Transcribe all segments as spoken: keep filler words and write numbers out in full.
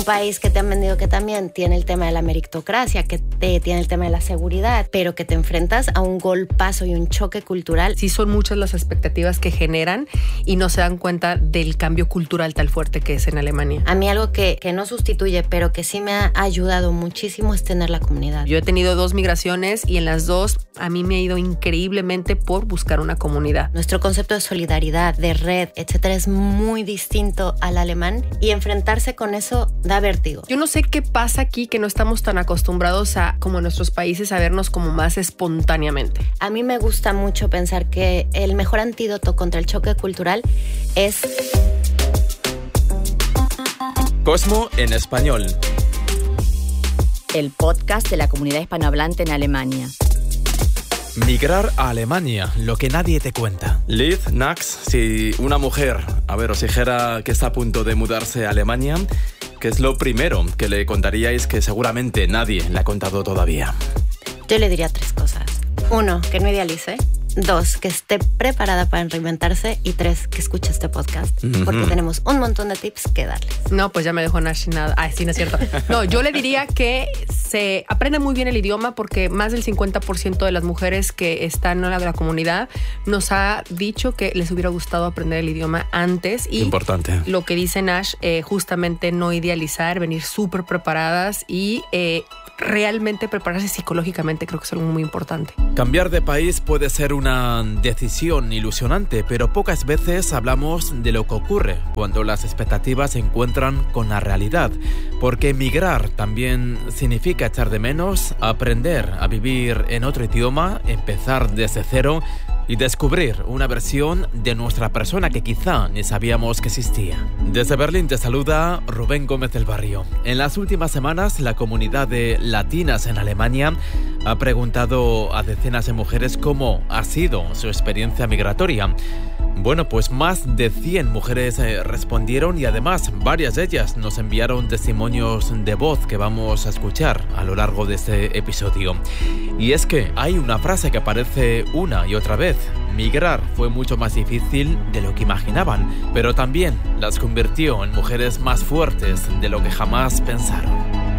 país que te han vendido que también tiene el tema de la meritocracia, que te, tiene el tema de la seguridad, pero que te enfrentas a un golpazo y un choque cultural. Sí son muchas las expectativas que generan y no se dan cuenta del cambio cultural tan fuerte que es en Alemania. A mí algo que, que no sustituye, pero que sí me ha ayudado muchísimo es tener la comunidad. Yo he tenido dos migraciones y en las dos a mí me ha ido increíblemente por buscar una comunidad. Nuestro concepto de solidaridad, de red, etcétera, es muy distinto al alemán y enfrentarse con eso da vértigo. Yo no sé qué pasa aquí que no estamos tan acostumbrados a, como en nuestros países, a vernos como más espontáneamente. A mí me gusta mucho pensar que el mejor antídoto contra el choque cultural es... Cosmo en español. El podcast de la comunidad hispanohablante en Alemania. Migrar a Alemania, lo que nadie te cuenta. Liz, Nax, si una mujer, a ver, os dijera que está a punto de mudarse a Alemania, ¿qué es lo primero que le contaríais que seguramente nadie le ha contado todavía? Yo le diría tres cosas. Uno, que no idealice. Dos, que esté preparada para reinventarse. Y tres, que escuche este podcast. Uh-huh. Porque tenemos un montón de tips que darles. No, pues ya me dejó Nash sin nada. Ay, sí, no es cierto. No, yo le diría que se aprende muy bien el idioma porque más del cincuenta por ciento de las mujeres que están en la, de la comunidad nos ha dicho que les hubiera gustado aprender el idioma antes. Y importante. Lo que dice Nash, eh, justamente no idealizar, venir súper preparadas y... Eh, realmente prepararse psicológicamente, creo que es algo muy importante. Cambiar de país puede ser una decisión ilusionante, pero pocas veces hablamos de lo que ocurre cuando las expectativas se encuentran con la realidad, porque emigrar también significa echar de menos, aprender a vivir en otro idioma, empezar desde cero y descubrir una versión de nuestra persona que quizá ni sabíamos que existía. Desde Berlín te saluda Rubén Gómez del Barrio. En las últimas semanas, la comunidad de latinas en Alemania ha preguntado a decenas de mujeres cómo ha sido su experiencia migratoria. Bueno, pues más de cien mujeres eh, respondieron y además varias de ellas nos enviaron testimonios de voz que vamos a escuchar a lo largo de este episodio. Y es que hay una frase que aparece una y otra vez. Migrar fue mucho más difícil de lo que imaginaban, pero también las convirtió en mujeres más fuertes de lo que jamás pensaron.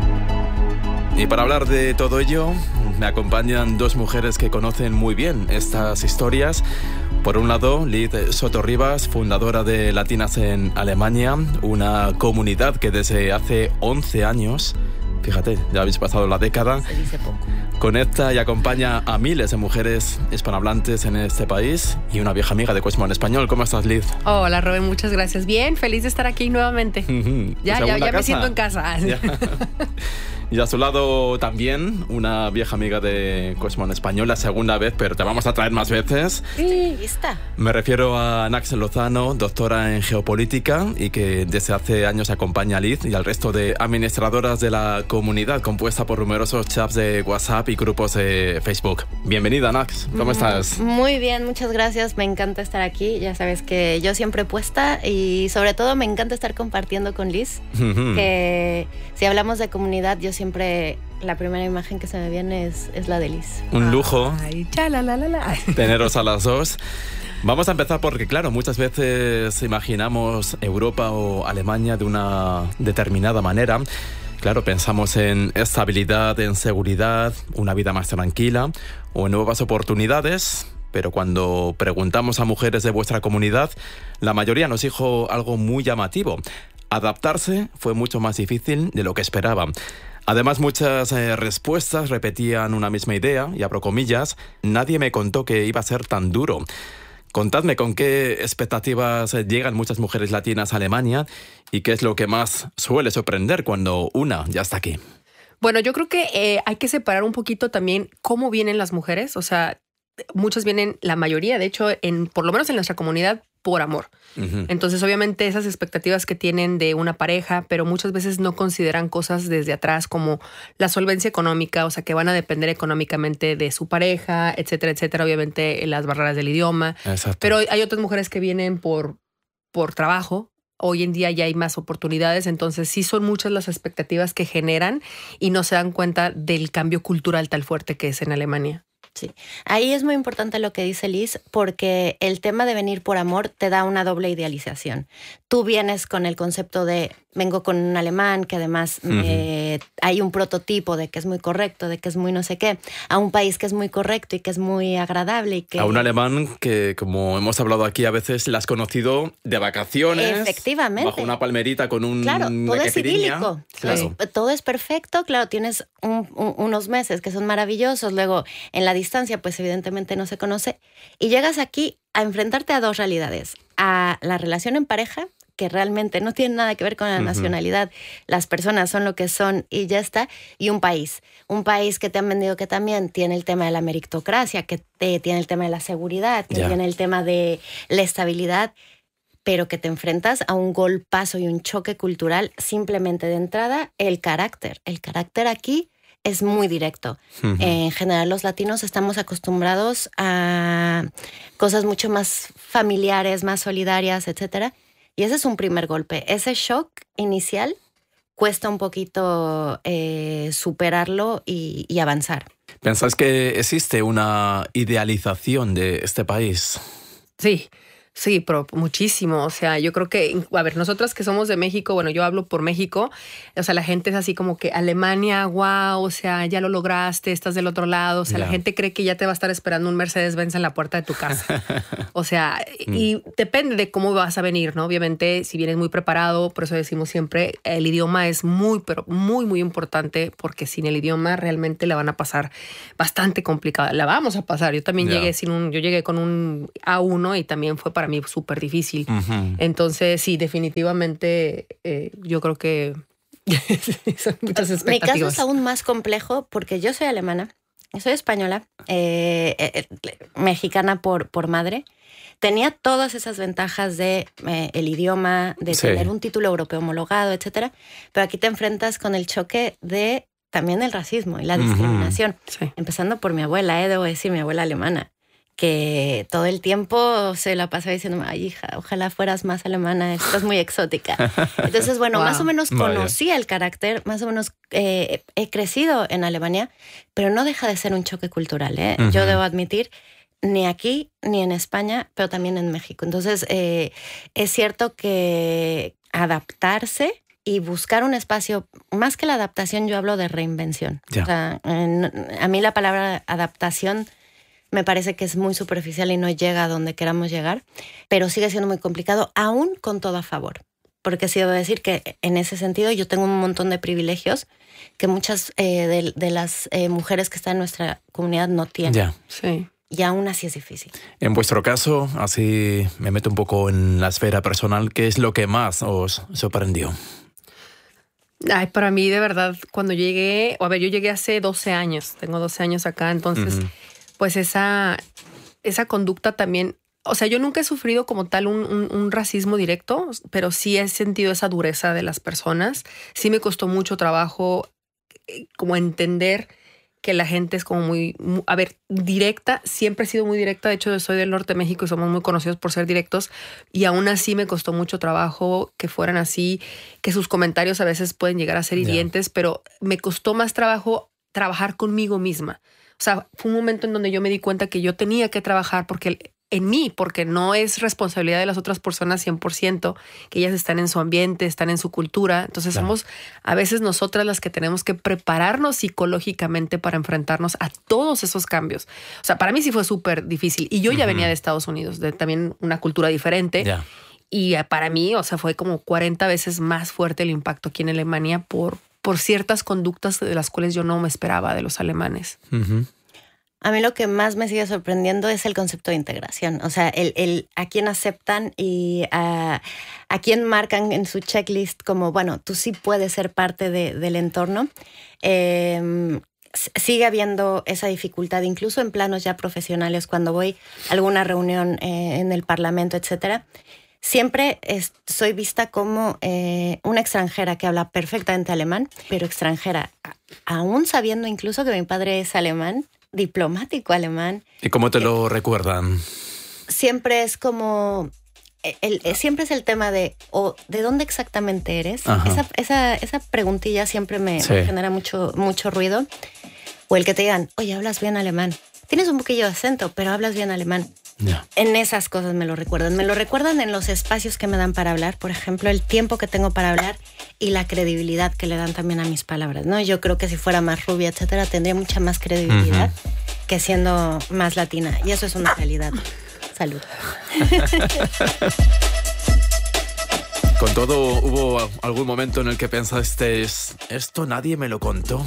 Y para hablar de todo ello, me acompañan dos mujeres que conocen muy bien estas historias. Por un lado, Liz Soto-Rivas, fundadora de Latinas en Alemania, una comunidad que desde hace once años, fíjate, ya habéis pasado la década, se dice poco, conecta y acompaña a miles de mujeres hispanohablantes en este país y una vieja amiga de Cosmo en español. ¿Cómo estás, Liz? Hola, Rubén, muchas gracias. Bien, feliz de estar aquí nuevamente. ya, ya, ya me siento en casa. Ya. Y a su lado también una vieja amiga de Cosmo en español, la segunda vez, pero te vamos a traer más veces. Sí, está. Me refiero a Nax Lozano, doctora en geopolítica y que desde hace años acompaña a Liz y al resto de administradoras de la comunidad, compuesta por numerosos chats de WhatsApp y grupos de Facebook. Bienvenida, Nax. ¿Cómo estás? Muy bien, muchas gracias. Me encanta estar aquí. Ya sabes que yo siempre puesta y sobre todo me encanta estar compartiendo con Liz. Uh-huh. Que si hablamos de comunidad, yo siempre la primera imagen que se me viene es, es la de Liz. Un lujo. Ay, chala, la, la, la. Teneros a las dos. Vamos a empezar porque, claro, muchas veces imaginamos Europa o Alemania de una determinada manera. Claro, pensamos en estabilidad, en seguridad, una vida más tranquila o en nuevas oportunidades. Pero cuando preguntamos a mujeres de vuestra comunidad, la mayoría nos dijo algo muy llamativo. Adaptarse fue mucho más difícil de lo que esperaban. Además, muchas eh, respuestas repetían una misma idea, y abro comillas, nadie me contó que iba a ser tan duro. Contadme con qué expectativas llegan muchas mujeres latinas a Alemania y qué es lo que más suele sorprender cuando una ya está aquí. Bueno, yo creo que eh, hay que separar un poquito también cómo vienen las mujeres. O sea, muchas vienen, la mayoría, de hecho, en, por lo menos en nuestra comunidad, por amor. Uh-huh. Entonces, obviamente, esas expectativas que tienen de una pareja, pero muchas veces no consideran cosas desde atrás como la solvencia económica, o sea, que van a depender económicamente de su pareja, etcétera, etcétera. Obviamente, las barreras del idioma. Exacto. Pero hay otras mujeres que vienen por, por trabajo. Hoy en día ya hay más oportunidades, entonces sí son muchas las expectativas que generan y no se dan cuenta del cambio cultural tan fuerte que es en Alemania. Sí, ahí es muy importante lo que dice Liz, porque el tema de venir por amor te da una doble idealización. Tú vienes con el concepto de vengo con un alemán que además uh-huh. eh, hay un prototipo de que es muy correcto, de que es muy no sé qué, a un país que es muy correcto y que es muy agradable. Y que... A un alemán que, como hemos hablado aquí, a veces la has conocido de vacaciones. Efectivamente. Bajo una palmerita con un... Claro, todo es idílico. Claro. Es, todo es perfecto. Claro, tienes un, un, unos meses que son maravillosos. Luego, en la distancia, pues evidentemente no se conoce. Y llegas aquí a enfrentarte a dos realidades. A la relación en pareja, que realmente no tiene nada que ver con la uh-huh. nacionalidad, las personas son lo que son y ya está, y un país, un país que te han vendido que también tiene el tema de la meritocracia, que te, tiene el tema de la seguridad, que yeah. tiene el tema de la estabilidad, pero que te enfrentas a un golpazo y un choque cultural simplemente de entrada, el carácter. El carácter aquí es muy directo. Uh-huh. En general, los latinos estamos acostumbrados a cosas mucho más familiares, más solidarias, etcétera. Y ese es un primer golpe. Ese shock inicial cuesta un poquito eh, superarlo y, y avanzar. ¿Pensás que existe una idealización de este país? Sí. Sí, pero muchísimo. O sea, yo creo que, a ver, nosotras que somos de México, bueno, yo hablo por México, o sea, la gente es así como que Alemania, wow, o sea, ya lo lograste, estás del otro lado, o sea, yeah. la gente cree que ya te va a estar esperando un Mercedes-Benz en la puerta de tu casa. O sea, y depende de cómo vas a venir, ¿no? Obviamente, si vienes muy preparado, por eso decimos siempre, el idioma es muy, pero muy, muy importante, porque sin el idioma realmente la van a pasar bastante complicada. La vamos a pasar. Yo también yeah. llegué sin un, yo llegué con un A uno y también fue para mí súper difícil. Uh-huh. Entonces, sí, definitivamente eh, yo creo que son muchas expectativas. Mi caso es aún más complejo porque yo soy alemana, soy española, eh, eh, mexicana por, por madre. Tenía todas esas ventajas de eh, el idioma, de sí. tener un título europeo homologado, etcétera. Pero aquí te enfrentas con el choque de también el racismo y la discriminación. Uh-huh. Sí. Empezando por mi abuela, eh, debo decir, mi abuela alemana, que todo el tiempo se la pasaba diciéndome, ay, hija, ojalá fueras más alemana, estás muy exótica. Entonces, bueno, wow. más o menos conocía Vaya. el carácter, más o menos eh, he crecido en Alemania, pero no deja de ser un choque cultural, ¿eh? Uh-huh. Yo debo admitir, ni aquí, ni en España, pero también en México. Entonces, eh, es cierto que adaptarse y buscar un espacio, más que la adaptación, yo hablo de reinvención. Yeah. O sea, en, a mí la palabra adaptación me parece que es muy superficial y no llega a donde queramos llegar, pero sigue siendo muy complicado, aún con todo a favor. Porque sí debo decir que en ese sentido yo tengo un montón de privilegios que muchas eh, de, de las eh, mujeres que están en nuestra comunidad no tienen. Ya. Sí. Y aún así es difícil. En vuestro caso, así me meto un poco en la esfera personal, ¿qué es lo que más os sorprendió? Ay, para mí, de verdad, cuando llegué, a ver, yo llegué hace doce años, tengo doce años acá, entonces... Uh-huh. Pues esa, esa conducta también, o sea, yo nunca he sufrido como tal un, un, un racismo directo, pero sí he sentido esa dureza de las personas. Sí me costó mucho trabajo eh, como entender que la gente es como muy, muy, a ver, directa, siempre he sido muy directa. De hecho, yo soy del norte de México y somos muy conocidos por ser directos y aún así me costó mucho trabajo que fueran así, que sus comentarios a veces pueden llegar a ser hirientes, yeah. pero me costó más trabajo trabajar conmigo misma. O sea, fue un momento en donde yo me di cuenta que yo tenía que trabajar porque en mí, porque no es responsabilidad de las otras personas cien por ciento, que ellas están en su ambiente, están en su cultura. Entonces claro. somos a veces nosotras las que tenemos que prepararnos psicológicamente para enfrentarnos a todos esos cambios. O sea, para mí sí fue súper difícil. Y yo ya uh-huh. venía de Estados Unidos, de también una cultura diferente. Yeah. Y para mí, o sea, fue como cuarenta veces más fuerte el impacto aquí en Alemania por... por ciertas conductas de las cuales yo no me esperaba de los alemanes. Uh-huh. A mí lo que más me sigue sorprendiendo es el concepto de integración. O sea, el, el a quién aceptan y a, a quién marcan en su checklist como, bueno, tú sí puedes ser parte de, del entorno. Eh, sigue habiendo esa dificultad, incluso en planos ya profesionales, cuando voy a alguna reunión eh, en el Parlamento, etcétera. Siempre es, soy vista como eh, una extranjera que habla perfectamente alemán, pero extranjera, aún sabiendo incluso que mi padre es alemán, diplomático alemán. ¿Y cómo te eh, lo recuerdan? Siempre es como... El, el, siempre es el tema de o de dónde exactamente eres. Esa, esa, esa preguntilla siempre me, sí. me genera mucho, mucho ruido. O el que te digan, oye, hablas bien alemán. tienes un poquillo de acento, pero hablas bien alemán. Yeah. En esas cosas me lo recuerdan. Me lo recuerdan en los espacios que me dan para hablar, por ejemplo, el tiempo que tengo para hablar y la credibilidad que le dan también a mis palabras, ¿no? Yo creo que si fuera más rubia, etcétera, tendría mucha más credibilidad uh-huh. que siendo más latina. Y eso es una realidad. Salud. Con todo, ¿hubo algún momento en el que pensaste, esto nadie me lo contó?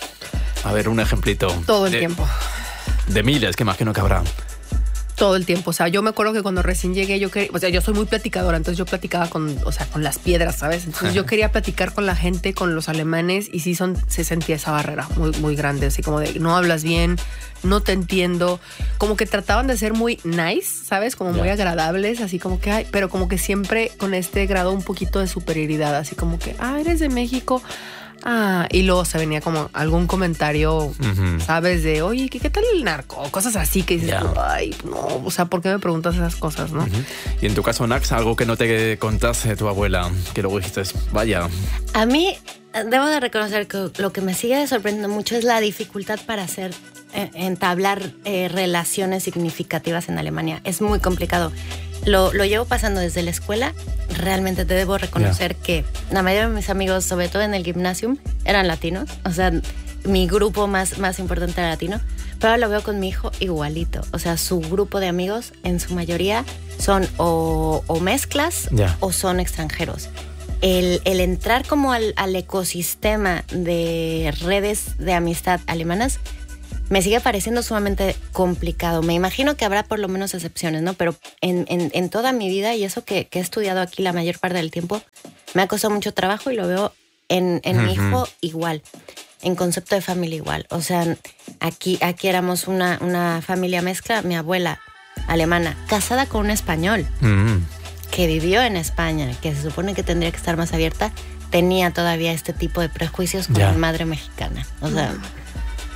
A ver, un ejemplito. Todo el de, tiempo. De miles, que imagino que habrá. Todo el tiempo. O sea, yo me acuerdo que cuando recién llegué, yo quería, o sea, yo soy muy platicadora, entonces yo platicaba con, o sea, con las piedras, ¿sabes? Entonces yo quería platicar con la gente, con los alemanes, y sí son, se sentía esa barrera muy, muy grande, así como de no hablas bien, no te entiendo. Como que trataban de ser muy nice, ¿sabes? Como muy agradables, así como que, ay, pero como que siempre con este grado un poquito de superioridad, así como que, ah, eres de México. Ah, y luego se venía como algún comentario, uh-huh. ¿sabes? De, oye, ¿qué, qué tal el narco? Cosas así que dices, yeah. ay, no, o sea, ¿por qué me preguntas esas cosas, no? Uh-huh. Y en tu caso, Nax, algo que no te contase tu abuela, que luego dijiste, vaya. A mí, debo de reconocer que lo que me sigue sorprendiendo mucho es la dificultad para hacer, eh, entablar eh, relaciones significativas en Alemania. Es muy complicado. Lo, lo llevo pasando desde la escuela. Realmente te debo reconocer yeah. que la mayoría de mis amigos, sobre todo en el gimnasium, eran latinos. O sea, mi grupo más, más importante era latino. Pero ahora lo veo con mi hijo igualito. O sea, su grupo de amigos, en su mayoría, son o, o mezclas yeah. o son extranjeros. El, el entrar como al, al ecosistema de redes de amistad alemanas me sigue pareciendo sumamente complicado. Me imagino que habrá por lo menos excepciones, ¿no? Pero en, en, en toda mi vida, y eso que, que he estudiado aquí la mayor parte del tiempo, me ha costado mucho trabajo y lo veo en, en uh-huh. mi hijo igual, en concepto de familia igual. O sea, aquí, aquí éramos una, una familia mezcla, mi abuela alemana, casada con un español, uh-huh. que vivió en España, que se supone que tendría que estar más abierta, tenía todavía este tipo de prejuicios con yeah. mi madre mexicana. O sea... Uh-huh.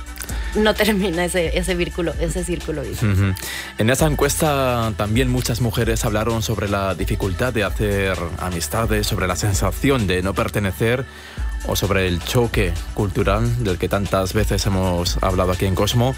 No termina ese, ese círculo, ese círculo. Uh-huh. En esa encuesta también muchas mujeres hablaron sobre la dificultad de hacer amistades, sobre la sensación de no pertenecer o sobre el choque cultural del que tantas veces hemos hablado aquí en Cosmo.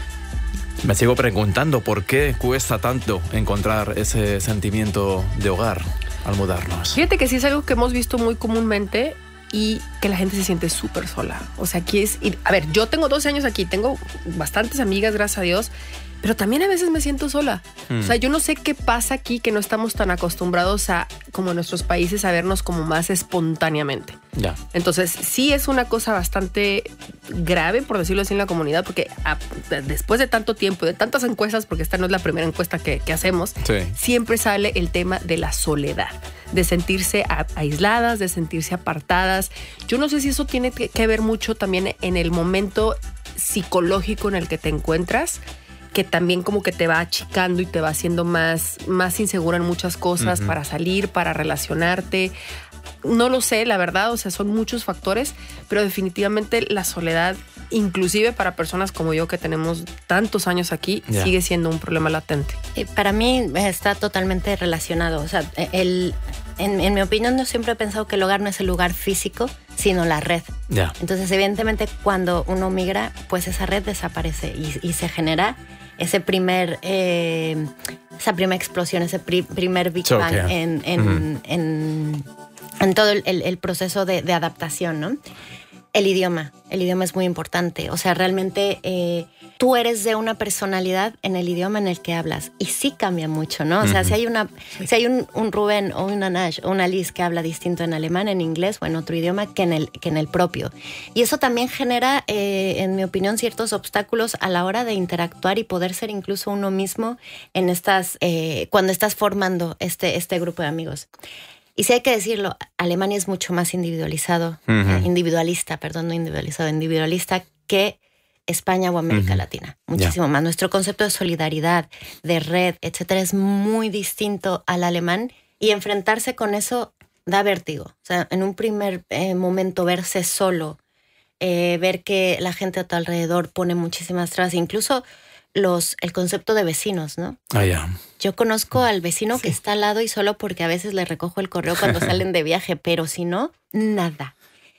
Me sigo preguntando por qué cuesta tanto encontrar ese sentimiento de hogar al mudarnos. Fíjate que sí es algo que hemos visto muy comúnmente y que la gente se siente súper sola. O sea, aquí es... A ver, yo tengo doce años aquí, tengo bastantes amigas, gracias a Dios, pero también a veces me siento sola. Mm. O sea, yo no sé qué pasa aquí que no estamos tan acostumbrados a, como en nuestros países, a vernos como más espontáneamente. Ya. Entonces, sí es una cosa bastante grave, por decirlo así, en la comunidad, porque a, después de tanto tiempo, de tantas encuestas, porque esta no es la primera encuesta que, que hacemos, sí. siempre sale el tema de la soledad, de sentirse a, aisladas, de sentirse apartadas. Yo no sé si eso tiene que, que ver mucho también en el momento psicológico en el que te encuentras, que también como que te va achicando y te va haciendo más, más insegura en muchas cosas, uh-huh. para salir, para relacionarte. No lo sé, la verdad, o sea, son muchos factores, pero definitivamente la soledad, inclusive para personas como yo que tenemos tantos años aquí, yeah. sigue siendo un problema latente. Y para mí está totalmente relacionado. O sea, el, en, en mi opinión, yo siempre he pensado que el hogar no es el lugar físico, sino la red. Yeah. Entonces, evidentemente, cuando uno migra, pues esa red desaparece y, y se genera ese primer, eh, esa primera explosión, ese pri, primer Big Bang yeah. en, en, mm-hmm. en, en todo el, el, el proceso de, de adaptación, ¿no? El idioma, el idioma es muy importante. O sea, realmente eh, tú eres de una personalidad en el idioma en el que hablas y sí cambia mucho, ¿no? O sea, uh-huh. si hay una, si hay un, un Rubén o una Nash o una Liz que habla distinto en alemán, en inglés o en otro idioma que en el, que en el propio. Y eso también genera, eh, en mi opinión, ciertos obstáculos a la hora de interactuar y poder ser incluso uno mismo en estas, eh, cuando estás formando este, este grupo de amigos. Y si hay que decirlo, Alemania es mucho más individualizado, uh-huh. eh, individualista, perdón, no individualizado, individualista que España o América uh-huh. Latina. Muchísimo yeah. más. Nuestro concepto de solidaridad, de red, etcétera, es muy distinto al alemán y enfrentarse con eso da vértigo. O sea, en un primer eh, momento verse solo, eh, ver que la gente a tu alrededor pone muchísimas trabas, incluso los, el concepto de vecinos, ¿no? Ah, yeah. Yo conozco al vecino sí. que está al lado y solo porque a veces le recojo el correo cuando salen de viaje, pero si no, nada.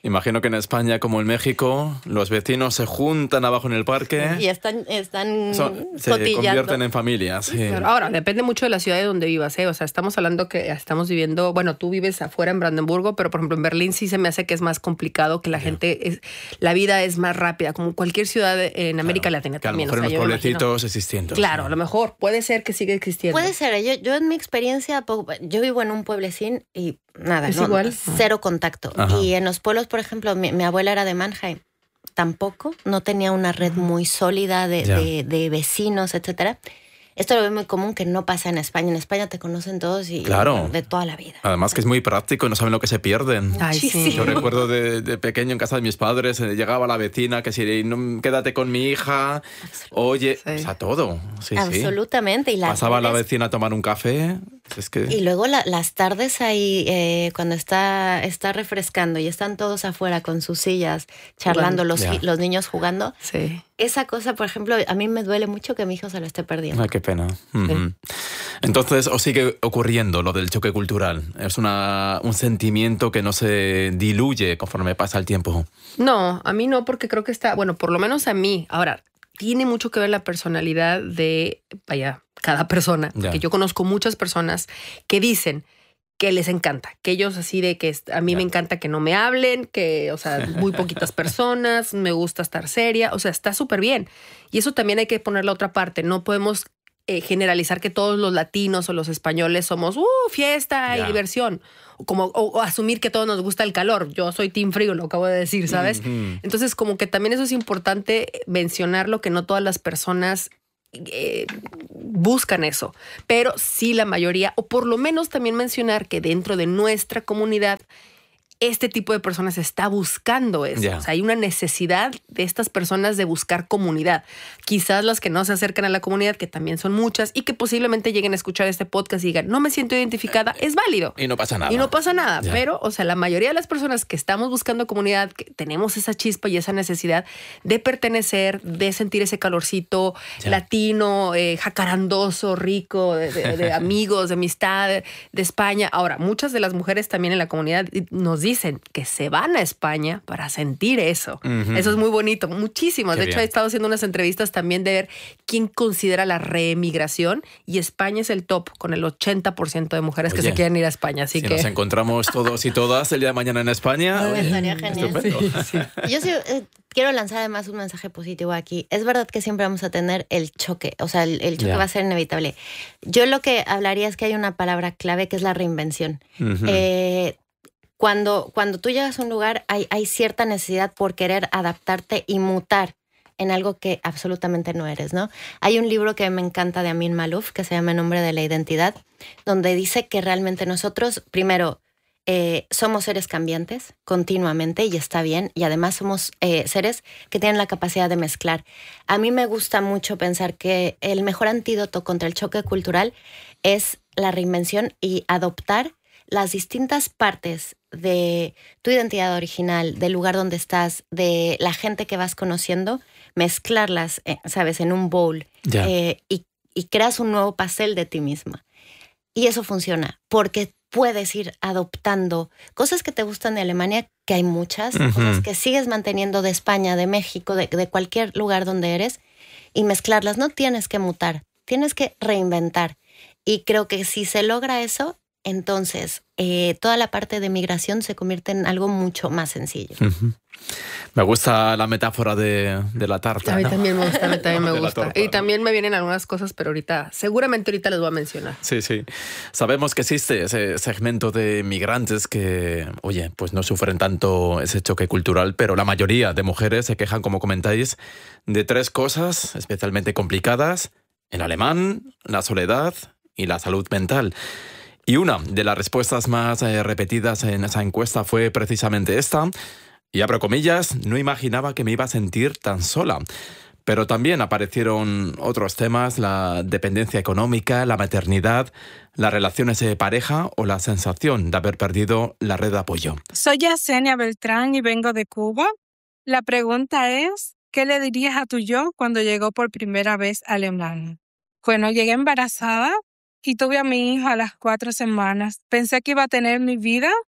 Imagino que en España, como en México, los vecinos se juntan abajo en el parque. Y están, están Son, se cotillando. convierten en familias. Sí. Claro. Ahora, depende mucho de la ciudad de donde vivas, ¿eh? O sea, estamos hablando que estamos viviendo, bueno, tú vives afuera en Brandenburgo, pero por ejemplo en Berlín sí se me hace que es más complicado, que la yeah. gente, es, la vida es más rápida, como cualquier ciudad en América claro, Latina que también. A lo mejor o sea, en los pueblecitos existiendo. Claro, sí. a lo mejor puede ser que siga existiendo. Puede ser, yo, yo en mi experiencia, yo vivo en un pueblecín y nada, ¿Es no, igual? cero contacto. Ajá. Y en los pueblos, por ejemplo, mi, mi abuela era de Mannheim, tampoco, no tenía una red muy sólida de, de, de vecinos, etcétera. Esto lo veo muy común, que no pasa en España. En España te conocen todos y claro. de toda la vida. Además que es muy práctico y no saben lo que se pierden. Ay, sí. Yo recuerdo de, de pequeño en casa de mis padres, eh, llegaba la vecina que si no, quédate con mi hija, oye, sí. o sea, todo. Sí, Absolutamente. Sí. Y las Pasaba redes... la vecina a tomar un café. Es que... Y luego la, las tardes ahí, eh, cuando está, está refrescando y están todos afuera con sus sillas, charlando, los, yeah. los niños jugando. Sí. Esa cosa, por ejemplo, a mí me duele mucho que mi hijo se lo esté perdiendo. Ay, qué pena. Sí. Uh-huh. Entonces, ¿os sigue ocurriendo lo del choque cultural? ¿Es una, un sentimiento que no se diluye conforme pasa el tiempo? No, a mí no, porque creo que está, bueno, por lo menos a mí. Ahora, tiene mucho que ver la personalidad de, vaya, cada persona. Porque yo conozco muchas personas que dicen que les encanta, que ellos así de que a mí yeah. me encanta que no me hablen, que, o sea, muy poquitas personas, me gusta estar seria, o sea, está súper bien. Y eso también hay que poner la otra parte, no podemos eh, generalizar que todos los latinos o los españoles somos, uh, fiesta yeah. y diversión, como, o, o asumir que a todos nos gusta el calor. Yo soy team frío, lo acabo de decir, ¿sabes? Mm-hmm. Entonces, como que también eso es importante mencionarlo, que no todas las personas Eh, buscan eso, pero sí la mayoría, o por lo menos también mencionar que dentro de nuestra comunidad este tipo de personas está buscando eso. Yeah. O sea, hay una necesidad de estas personas de buscar comunidad. Quizás las que no se acercan a la comunidad, que también son muchas, y que posiblemente lleguen a escuchar este podcast y digan, no me siento identificada, es válido. Y no pasa nada. Y no pasa nada. Yeah. Pero, o sea, la mayoría de las personas que estamos buscando comunidad, que tenemos esa chispa y esa necesidad de pertenecer, de sentir ese calorcito yeah. latino, eh, jacarandoso, rico, de, de, de amigos, de amistad, de, de España. Ahora, muchas de las mujeres también en la comunidad nos dicen dicen que se van a España para sentir eso. Uh-huh. Eso es muy bonito, muchísimos. Qué de hecho, bien. He estado haciendo unas entrevistas también de ver quién considera la reemigración y España es el top con el ochenta por ciento de mujeres oye, que se quieren ir a España. Así si que nos encontramos todos y todas el día de mañana en España. Oye, estaría genial. Sí, sí. Yo sí, eh, quiero lanzar además un mensaje positivo aquí. Es verdad que siempre vamos a tener el choque, o sea, el, el choque yeah. va a ser inevitable. Yo lo que hablaría es que hay una palabra clave que es la reinvención. Uh-huh. Eh, Cuando, cuando tú llegas a un lugar hay, hay cierta necesidad por querer adaptarte y mutar en algo que absolutamente no eres, ¿no? Hay un libro que me encanta de Amin Maalouf que se llama En nombre de la identidad, donde dice que realmente nosotros, primero, eh, somos seres cambiantes continuamente y está bien, y además somos eh, seres que tienen la capacidad de mezclar. A mí me gusta mucho pensar que el mejor antídoto contra el choque cultural es la reinvención y adoptar las distintas partes de tu identidad original, del lugar donde estás, de la gente que vas conociendo, mezclarlas, eh, ¿sabes?, en un bowl yeah. eh, y, y creas un nuevo pastel de ti misma. Y eso funciona porque puedes ir adoptando cosas que te gustan de Alemania, que hay muchas, uh-huh. cosas que sigues manteniendo de España, de México, de, de cualquier lugar donde eres, y mezclarlas. No tienes que mutar, tienes que reinventar. Y creo que si se logra eso, entonces eh, toda la parte de migración se convierte en algo mucho más sencillo. Uh-huh. Me gusta la metáfora de, de la tarta. A mí ¿no? también me gusta, a mí también me gusta. Torta, y ¿no? también me vienen algunas cosas, pero ahorita, seguramente ahorita les voy a mencionar. Sí, sí. Sabemos que existe ese segmento de migrantes que, oye, pues no sufren tanto ese choque cultural, pero la mayoría de mujeres se quejan, como comentáis, de tres cosas especialmente complicadas: el alemán, la soledad y la salud mental. Y una de las respuestas más eh, repetidas en esa encuesta fue precisamente esta. Y abro comillas, no imaginaba que me iba a sentir tan sola. Pero también aparecieron otros temas: la dependencia económica, la maternidad, las relaciones de pareja o la sensación de haber perdido la red de apoyo. Soy Yesenia Beltrán y vengo de Cuba. La pregunta es, ¿qué le dirías a tu yo cuando llegó por primera vez a Alemania? Bueno, llegué embarazada y tuve a mi hijo a las cuatro semanas. Pensé que iba a tener mi vida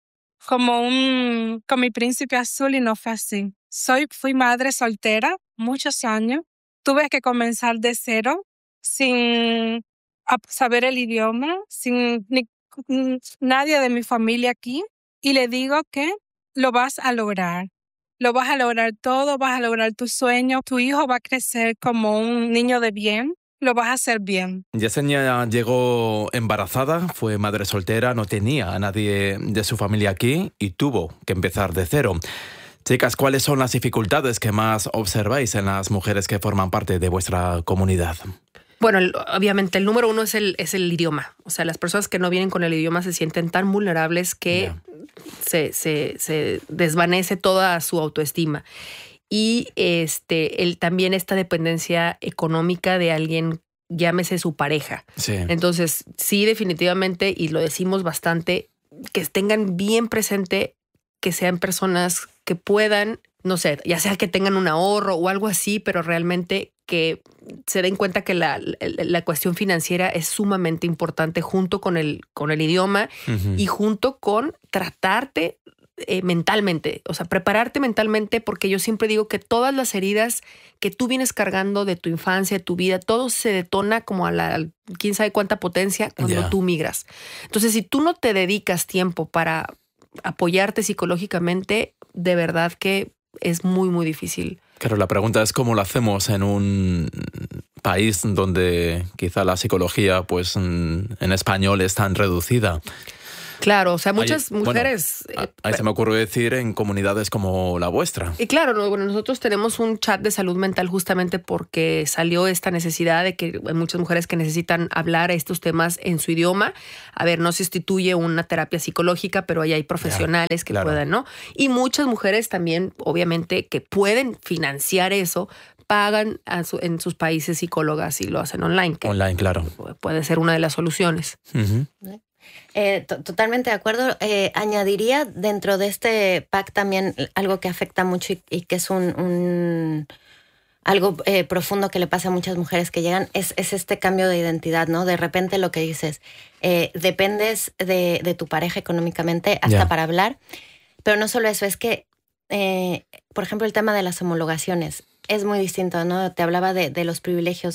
como un con mi príncipe azul y no fue así. Soy, fui madre soltera muchos años. Tuve que comenzar de cero sin saber el idioma, sin ni, nadie de mi familia aquí. Y le digo que lo vas a lograr. Lo vas a lograr todo, vas a lograr tu sueño. Tu hijo va a crecer como un niño de bien. Lo vas a hacer bien. Yesenia llegó embarazada, fue madre soltera, no tenía a nadie de su familia aquí y tuvo que empezar de cero. Chicas, ¿cuáles son las dificultades que más observáis en las mujeres que forman parte de vuestra comunidad? Bueno, el, obviamente el número uno es el, es el idioma. O sea, las personas que no vienen con el idioma se sienten tan vulnerables que yeah. se, se, se desvanece toda su autoestima. Y este, el, también esta dependencia económica de alguien, llámese su pareja. Sí. Entonces, sí, definitivamente, y lo decimos bastante, que tengan bien presente que sean personas que puedan, no sé, ya sea que tengan un ahorro o algo así, pero realmente que se den cuenta que la, la, la cuestión financiera es sumamente importante junto con el, con el idioma uh-huh. y junto con tratarte eh, mentalmente, o sea, prepararte mentalmente, porque yo siempre digo que todas las heridas que tú vienes cargando de tu infancia, de tu vida, todo se detona como a la quién sabe cuánta potencia cuando yeah. tú migras. Entonces, si tú no te dedicas tiempo para apoyarte psicológicamente, de verdad que es muy, muy difícil. Claro, la pregunta es cómo lo hacemos en un país donde quizá la psicología, pues en español, es tan reducida. Claro, o sea, muchas Ahí, mujeres... Bueno, eh, ahí se me ocurre decir en comunidades como la vuestra. Y claro, bueno, nosotros tenemos un chat de salud mental justamente porque salió esta necesidad de que hay muchas mujeres que necesitan hablar estos temas en su idioma. A ver, no se instituye una terapia psicológica, pero ahí hay profesionales ya, que claro. puedan, ¿no? Y muchas mujeres también, obviamente, que pueden financiar eso, pagan a su, en sus países psicólogas y lo hacen online. Que online, claro. Puede ser una de las soluciones. Uh-huh. Eh, to- totalmente de acuerdo. Eh, añadiría dentro de este P A C también algo que afecta mucho y, y que es un, un algo eh, profundo que le pasa a muchas mujeres que llegan, es, es este cambio de identidad, ¿no? De repente lo que dices, eh, dependes de, de tu pareja económicamente hasta yeah. para hablar, pero no solo eso, es que, eh, por ejemplo, el tema de las homologaciones es muy distinto, ¿no? Te hablaba de, de los privilegios.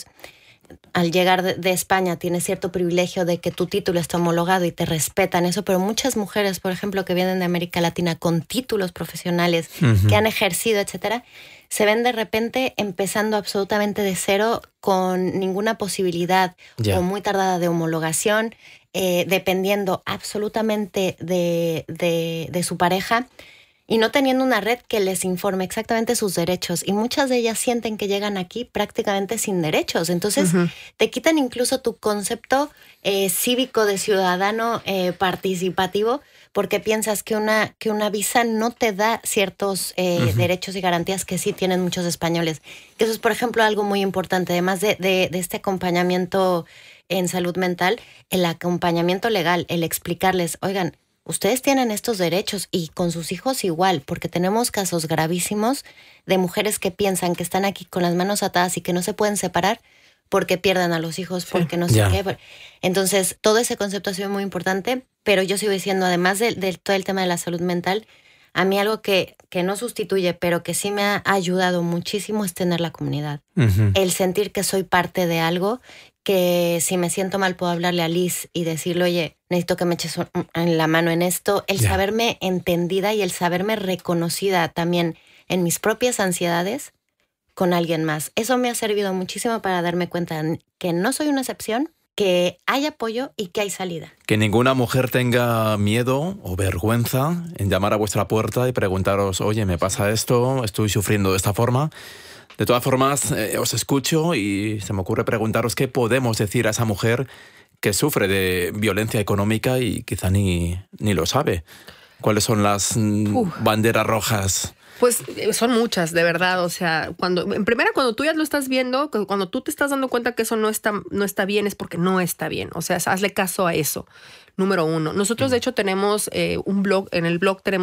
Al llegar de, de España tienes cierto privilegio de que tu título está homologado y te respetan eso, pero muchas mujeres, por ejemplo, que vienen de América Latina con títulos profesionales, uh-huh. que han ejercido, etcétera, se ven de repente empezando absolutamente de cero con ninguna posibilidad yeah. o muy tardada de homologación, eh, dependiendo absolutamente de, de, de su pareja, y no teniendo una red que les informe exactamente sus derechos. Y muchas de ellas sienten que llegan aquí prácticamente sin derechos. Entonces, uh-huh. te quitan incluso tu concepto eh, cívico de ciudadano eh, participativo, porque piensas que una, que una visa no te da ciertos eh, uh-huh. derechos y garantías que sí tienen muchos españoles. Que eso es, por ejemplo, algo muy importante. Además de, de, de este acompañamiento en salud mental, el acompañamiento legal, el explicarles, oigan, ustedes tienen estos derechos y con sus hijos igual, porque tenemos casos gravísimos de mujeres que piensan que están aquí con las manos atadas y que no se pueden separar porque pierden a los hijos, porque sí, no sé yeah. qué. Entonces, todo ese concepto ha sido muy importante, pero yo sigo diciendo, además de, de todo el tema de la salud mental, a mí algo que, que no sustituye, pero que sí me ha ayudado muchísimo es tener la comunidad. Uh-huh. El sentir que soy parte de algo, que si me siento mal puedo hablarle a Liz y decirle, oye, necesito que me eches en la mano en esto. El yeah. saberme entendida y el saberme reconocida también en mis propias ansiedades con alguien más. Eso me ha servido muchísimo para darme cuenta que no soy una excepción, que hay apoyo y que hay salida. Que ninguna mujer tenga miedo o vergüenza en llamar a vuestra puerta y preguntaros, oye, me pasa esto, estoy sufriendo de esta forma. De todas formas, eh, os escucho y se me ocurre preguntaros qué podemos decir a esa mujer que sufre de violencia económica y quizá ni, ni lo sabe. ¿Cuáles son las uh. banderas rojas? Pues son muchas, de verdad. O sea, cuando en primera, cuando tú ya lo estás viendo, cuando tú te estás dando cuenta que eso no está, no está bien, es porque no está bien. O sea, hazle caso a eso. Número uno. Nosotros, de hecho, tenemos eh, un blog. En el blog tenemos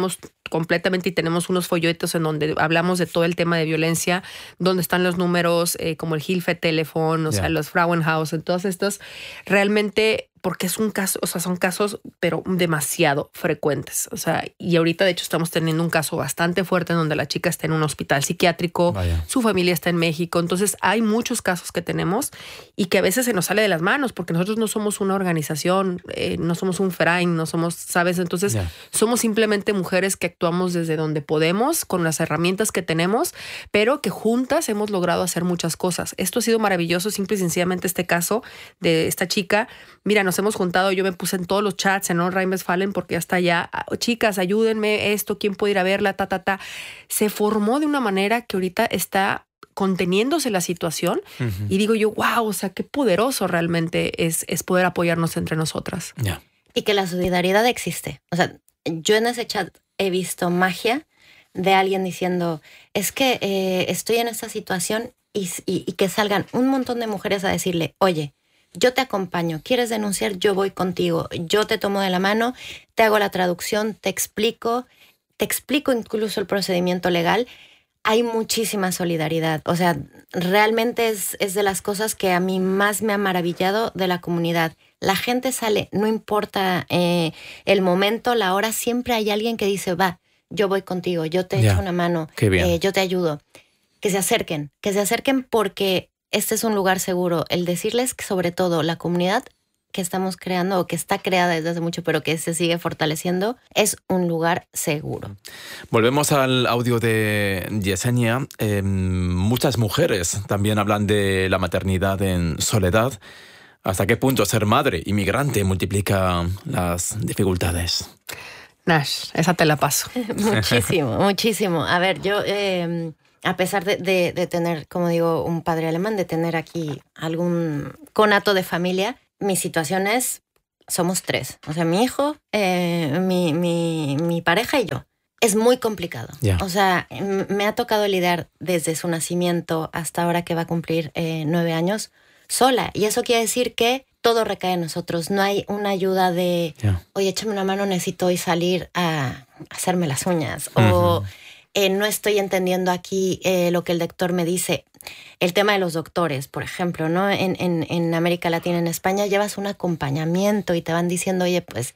completamente y tenemos unos folletos en donde hablamos de todo el tema de violencia, donde están los números eh, como el Hilfe Telefon, o yeah. sea, los Frauenhaus, en todos estos, realmente porque es un caso, o sea, son casos, pero demasiado frecuentes. O sea, y ahorita, de hecho, estamos teniendo un caso bastante fuerte en donde la chica está en un hospital psiquiátrico, Vaya. su familia está en México. Entonces, hay muchos casos que tenemos y que a veces se nos sale de las manos porque nosotros no somos una organización, eh, no somos un Verein, no somos, ¿sabes? Entonces, yeah. somos simplemente mujeres que actuamos desde donde podemos, con las herramientas que tenemos, pero que juntas hemos logrado hacer muchas cosas. Esto ha sido maravilloso, simple y sencillamente este caso de esta chica. Mira, nos hemos juntado, yo me puse en todos los chats en Nordrhein-Westfalen porque ya está ya, chicas, ayúdenme, esto, ¿quién puede ir a verla? Ta, ta, ta. Se formó de una manera que ahorita está conteniéndose la situación uh-huh. y digo yo, wow, o sea, qué poderoso realmente es, es poder apoyarnos entre nosotras. Yeah. Y que la solidaridad existe. O sea, yo en ese chat he visto magia de alguien diciendo, es que eh, estoy en esta situación y, y, y que salgan un montón de mujeres a decirle, oye, yo te acompaño, quieres denunciar, yo voy contigo, yo te tomo de la mano, te hago la traducción, te explico, te explico incluso el procedimiento legal. Hay muchísima solidaridad. O sea, realmente es, es de las cosas que a mí más me ha maravillado de la comunidad. La gente sale, no importa eh, el momento, la hora, siempre hay alguien que dice, va, yo voy contigo, yo te yeah. echo una mano, eh, yo te ayudo. Que se acerquen, que se acerquen porque este es un lugar seguro. El decirles que sobre todo la comunidad que estamos creando o que está creada desde hace mucho pero que se sigue fortaleciendo es un lugar seguro. Volvemos al audio de Yesenia. Eh, muchas mujeres también hablan de la maternidad en soledad. ¿Hasta qué punto ser madre inmigrante multiplica las dificultades? Nash, esa te la paso. Muchísimo, muchísimo. A ver, yo... Eh, A pesar de, de, de tener, como digo, un padre alemán, de tener aquí algún conato de familia, mi situación es, somos tres. O sea, mi hijo, eh, mi, mi, mi pareja y yo. Es muy complicado. Yeah. O sea, me ha tocado lidiar desde su nacimiento hasta ahora que va a cumplir eh, nueve años sola. Y eso quiere decir que todo recae en nosotros. No hay una ayuda de, yeah. oye, échame una mano, necesito hoy salir a hacerme las uñas. Uh-huh. O... Eh, no estoy entendiendo aquí eh, lo que el doctor me dice. El tema de los doctores, por ejemplo, ¿no? En, en, en América Latina, en España, llevas un acompañamiento y te van diciendo, oye, pues,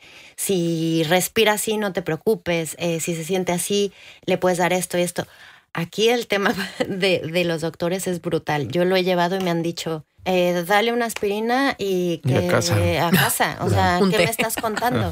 si respira así, no te preocupes. Eh, si se siente así, le puedes dar esto y esto. Aquí el tema de, de los doctores es brutal. Yo lo he llevado y me han dicho, eh, dale una aspirina y que, y a casa. Eh, a casa. O sea, ¿qué me estás contando?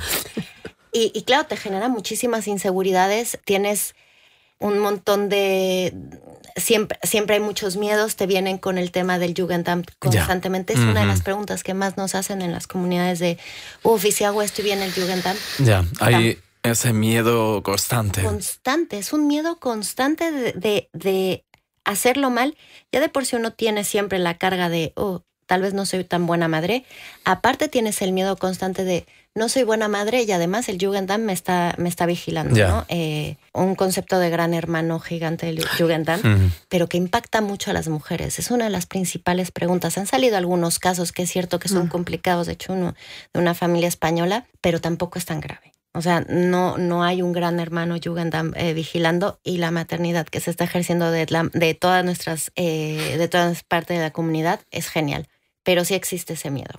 y, y claro, te genera muchísimas inseguridades. Tienes... un montón de... Siempre, siempre hay muchos miedos, te vienen con el tema del Jugendamt constantemente. Ya. Es uh-huh. una de las preguntas que más nos hacen en las comunidades de, uff, ¿y si hago esto y viene el Jugendamt? Ya, hay ya. ese miedo constante. Constante, es un miedo constante de, de, de hacerlo mal. Ya de por sí uno tiene siempre la carga de, oh, tal vez no soy tan buena madre. Aparte tienes el miedo constante de, no soy buena madre y además el Jugendamt me está, me está vigilando, yeah. ¿no? Eh, un concepto de gran hermano gigante del Jugendamt, mm. pero que impacta mucho a las mujeres. Es una de las principales preguntas. Han salido algunos casos que es cierto que son mm. complicados, de hecho uno de una familia española, pero tampoco es tan grave. O sea, no, no hay un gran hermano Jugendamt eh, vigilando y la maternidad que se está ejerciendo de, la, de todas nuestras, eh, de todas partes de la comunidad es genial, pero sí existe ese miedo.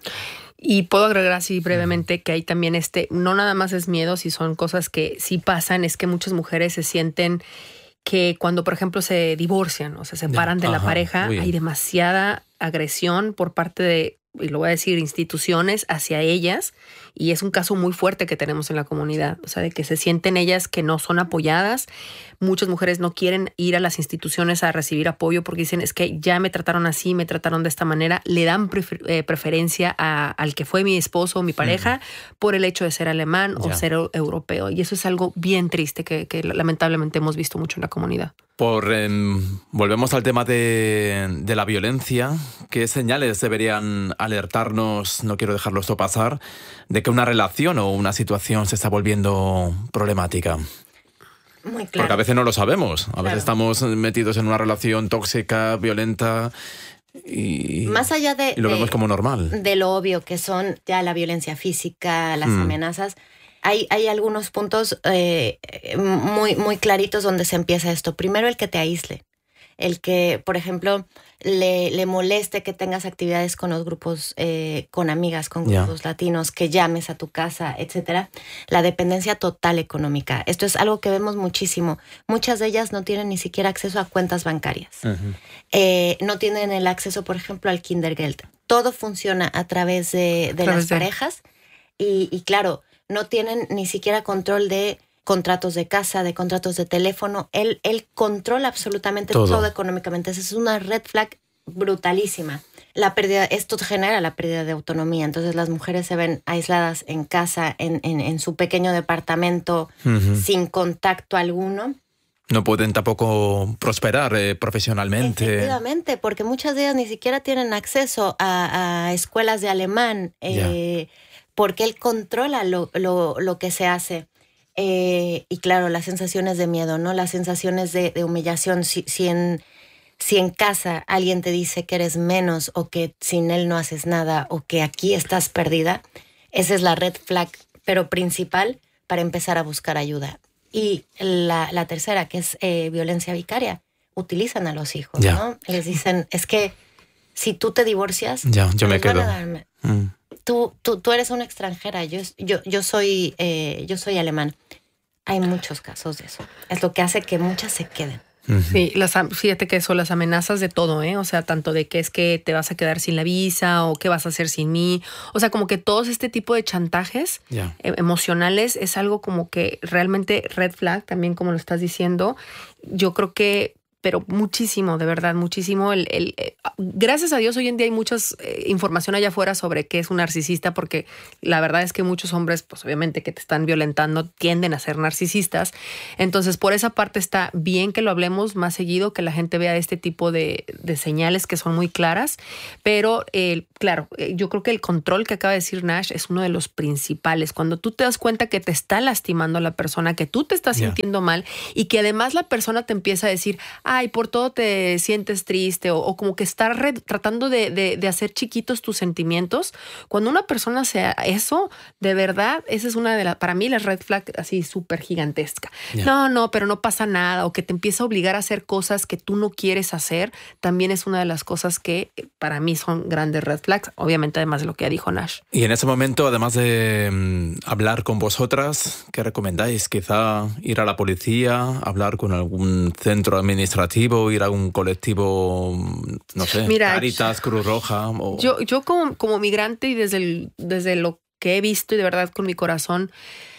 Y puedo agregar así brevemente que hay también este, no nada más es miedo, si son cosas que sí pasan, es que muchas mujeres se sienten que cuando, por ejemplo, se divorcian o se separan de Ajá, la pareja, hay demasiada agresión por parte de, y lo voy a decir, instituciones hacia ellas, y es un caso muy fuerte que tenemos en la comunidad, o sea, de que se sienten ellas que no son apoyadas. Muchas mujeres no quieren ir a las instituciones a recibir apoyo porque dicen, es que ya me trataron así, me trataron de esta manera, le dan prefer- eh, preferencia a, al que fue mi esposo o mi pareja uh-huh. por el hecho de ser alemán ya. o ser europeo, y eso es algo bien triste que, que lamentablemente hemos visto mucho en la comunidad. Por eh, volvemos al tema de, de la violencia. ¿Qué señales deberían alertarnos, no quiero dejarlo esto pasar, de que una relación o una situación se está volviendo problemática? Muy claro. Porque a veces no lo sabemos. A claro. veces estamos metidos en una relación tóxica, violenta y, Más allá de, y lo de, vemos como normal. De lo obvio que son ya la violencia física, las mm. amenazas. hay, hay algunos puntos eh, muy, muy claritos donde se empieza esto. Primero, el que te aísle. El que, por ejemplo, le, le moleste que tengas actividades con los grupos, eh, con amigas, con grupos yeah. latinos, que llames a tu casa, etcétera. La dependencia total económica. Esto es algo que vemos muchísimo. Muchas de ellas no tienen ni siquiera acceso a cuentas bancarias. Uh-huh. Eh, no tienen el acceso, por ejemplo, al Kindergeld. Todo funciona a través de, de las de... parejas y, y, claro, no tienen ni siquiera control de contratos de casa, de contratos de teléfono. Él, él controla absolutamente todo. todo económicamente. Esa es una red flag brutalísima. La pérdida, esto genera la pérdida de autonomía. Entonces las mujeres se ven aisladas en casa, en, en, en su pequeño departamento, uh-huh. sin contacto alguno. No pueden tampoco prosperar eh, profesionalmente. Efectivamente, porque muchas de ellas ni siquiera tienen acceso a, a escuelas de alemán, eh, yeah. porque él controla lo, lo, lo que se hace. Eh, y claro, las sensaciones de miedo, ¿no? Las sensaciones de, de humillación. Si, si, en, si en casa alguien te dice que eres menos o que sin él no haces nada o que aquí estás perdida, esa es la red flag, pero principal para empezar a buscar ayuda. Y la, la tercera, que es eh, violencia vicaria, utilizan a los hijos, ya. ¿no? Les dicen, es que si tú te divorcias, ya, yo me quedo. Mm. Tú, tú, tú eres una extranjera, yo, yo, yo, soy, eh, yo soy alemán. Hay muchos casos de eso. Es lo que hace que muchas se queden. Uh-huh. Sí, las, fíjate que son las amenazas de todo, ¿eh? O sea, tanto de que es que te vas a quedar sin la visa o qué vas a hacer sin mí. O sea, como que todos este tipo de chantajes yeah. eh, emocionales es algo como que realmente red flag, también como lo estás diciendo. Yo creo que pero muchísimo, de verdad, muchísimo. El, el, eh, gracias a Dios hoy en día hay mucha eh, información allá afuera sobre qué es un narcisista, porque la verdad es que muchos hombres, pues obviamente que te están violentando, tienden a ser narcisistas. Entonces, por esa parte está bien que lo hablemos más seguido, que la gente vea este tipo de, de señales que son muy claras. Pero, eh, claro, eh, yo creo que el control que acaba de decir Nash es uno de los principales. Cuando tú te das cuenta que te está lastimando la persona, que tú te estás yeah. sintiendo mal y que además la persona te empieza a decir, ay, por todo te sientes triste o, o como que está re, tratando de, de, de hacer chiquitos tus sentimientos. Cuando una persona sea eso, de verdad, esa es una de las, para mí, la red flag así súper gigantesca. Yeah. No, no, pero no pasa nada. O que te empieza a obligar a hacer cosas que tú no quieres hacer, también es una de las cosas que para mí son grandes red flags. Obviamente, además de lo que ya dijo Nash. Y en ese momento, además de um, hablar con vosotras, ¿qué recomendáis? Quizá ir a la policía, hablar con algún centro administrativo, ir a un colectivo, no sé, Mira, Cáritas, Cruz Roja. O... Yo, yo como, como migrante y desde, el, desde lo que he visto y de verdad con mi corazón,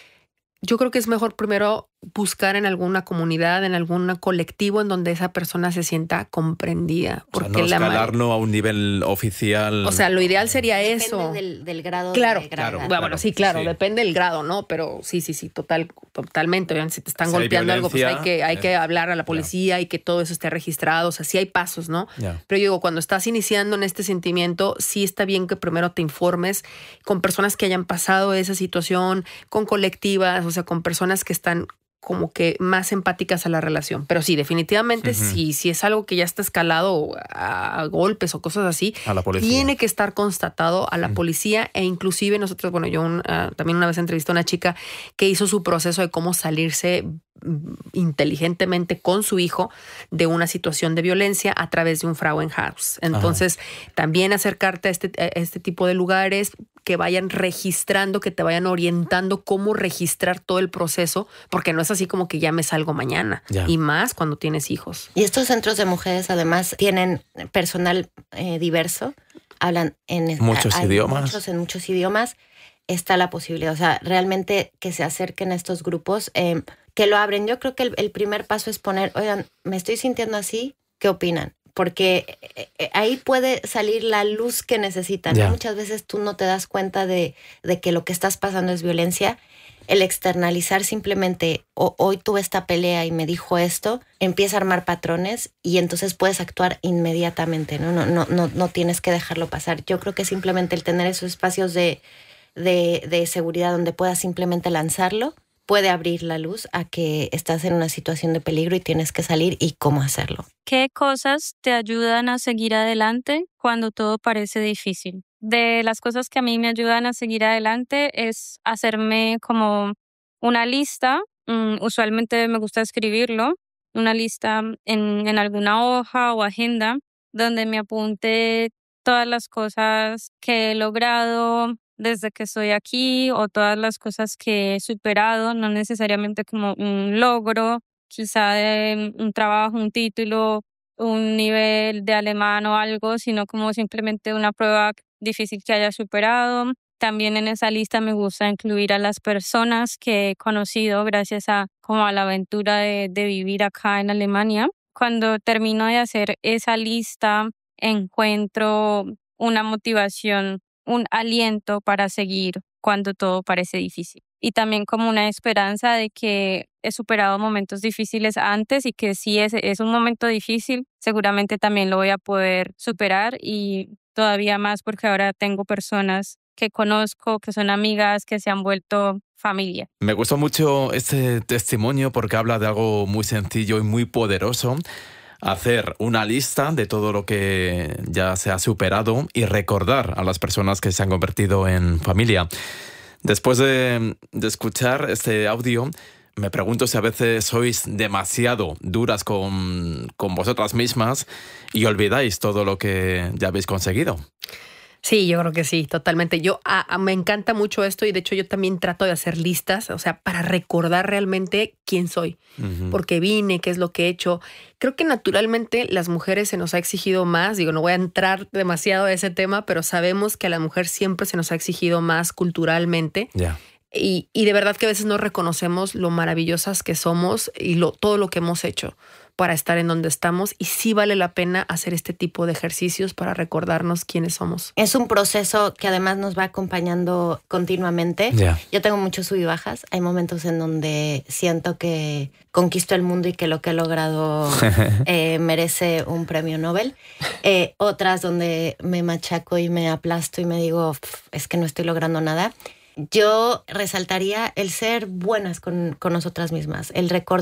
yo creo que es mejor primero buscar en alguna comunidad, en algún colectivo en donde esa persona se sienta comprendida. Porque o sea, no escalarlo la... a un nivel oficial. O sea, lo ideal sería depende eso. Depende del, del grado claro, de claro, gravedad. bueno, claro, sí, claro, sí. depende del grado, ¿no? Pero sí, sí, sí, total, totalmente. Obviamente, si te están si golpeando algo, pues hay que, hay eh, que hablar a la policía yeah. y que todo eso esté registrado. O sea, sí hay pasos, ¿no? Yeah. Pero yo digo, cuando estás iniciando en este sentimiento, sí está bien que primero te informes con personas que hayan pasado esa situación, con colectivas, o sea, con personas que están como que más empáticas a la relación. Pero sí, definitivamente, uh-huh. si, si es algo que ya está escalado a, a golpes o cosas así, a la policía. Tiene que estar constatado a la uh-huh. policía e inclusive nosotros, bueno, yo un, uh, también una vez entrevisté a una chica que hizo su proceso de cómo salirse inteligentemente con su hijo de una situación de violencia a través de un Frauenhaus. Entonces, ajá. también acercarte a este, a este tipo de lugares que vayan registrando, que te vayan orientando cómo registrar todo el proceso, porque no es así como que ya me salgo mañana. Ya. Y más cuando tienes hijos. Y estos centros de mujeres además tienen personal eh, diverso, hablan en muchos hay idiomas. Muchos, en muchos idiomas. Está la posibilidad, o sea, realmente que se acerquen a estos grupos, eh, que lo abren. Yo creo que el, el primer paso es poner, oigan, me estoy sintiendo así, ¿qué opinan? Porque eh, ahí puede salir la luz que necesitan. Yeah. Muchas veces tú no te das cuenta de, de que lo que estás pasando es violencia. El externalizar simplemente, oh, hoy tuve esta pelea y me dijo esto, empieza a armar patrones y entonces puedes actuar inmediatamente, ¿no? No, no, no, no tienes que dejarlo pasar. Yo creo que simplemente el tener esos espacios de De, de seguridad donde puedas simplemente lanzarlo, puede abrir la luz a que estás en una situación de peligro y tienes que salir y cómo hacerlo. ¿Qué cosas te ayudan a seguir adelante cuando todo parece difícil? de las cosas que a mí me ayudan a seguir adelante es hacerme como una lista. Mm, usualmente me gusta escribirlo, una lista en, en alguna hoja o agenda donde me apunte todas las cosas que he logrado desde que estoy aquí o todas las cosas que he superado, no necesariamente como un logro, quizá de un trabajo, un título, un nivel de alemán o algo, sino como simplemente una prueba difícil que haya superado. También en esa lista me gusta incluir a las personas que he conocido gracias a como a la aventura de, de vivir acá en Alemania. Cuando termino de hacer esa lista, encuentro una motivación, un aliento para seguir cuando todo parece difícil. Y también como una esperanza de que he superado momentos difíciles antes y que si es, es un momento difícil, seguramente también lo voy a poder superar y todavía más porque ahora tengo personas que conozco, que son amigas, que se han vuelto familia. Me gustó mucho este testimonio porque habla de algo muy sencillo y muy poderoso. Hacer una lista de todo lo que ya se ha superado y recordar a las personas que se han convertido en familia. Después de, de escuchar este audio, me pregunto si a veces sois demasiado duras con, con vosotras mismas y olvidáis todo lo que ya habéis conseguido. Sí, yo creo que sí, totalmente. Yo a, a, me encanta mucho esto y de hecho yo también trato de hacer listas, o sea, para recordar realmente quién soy, uh-huh. por qué vine, qué es lo que he hecho. Creo que naturalmente las mujeres se nos ha exigido más, digo, no voy a entrar demasiado a ese tema, pero sabemos que a la mujer siempre se nos ha exigido más culturalmente. Ya. Yeah. Y, y de verdad que a veces no reconocemos lo maravillosas que somos y lo, todo lo que hemos hecho para estar en donde estamos, y sí vale la pena hacer este tipo de ejercicios para recordarnos quiénes somos. Es un proceso que además nos va acompañando continuamente. Yeah. Yo tengo muchos sub y bajas. Hay momentos en donde siento que conquisto el mundo y que lo que he logrado eh, merece un premio Nobel. Eh, otras donde me machaco y me aplasto y me digo, es que no estoy logrando nada. Yo resaltaría el ser buenas con, con nosotras mismas, el recordar